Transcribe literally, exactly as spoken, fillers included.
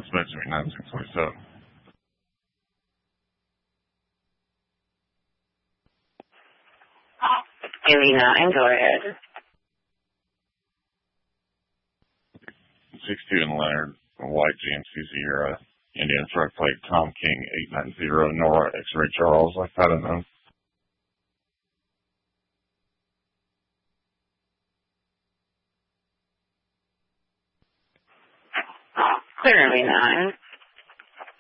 That's Benjamin nine six four seven. Haley nine, go ahead. six two and Leonard, White G M C Sierra, Indian truck plate, Tom King eight nine zero, Nora X-Ray Charles. Like, I don't know. Clearly nine.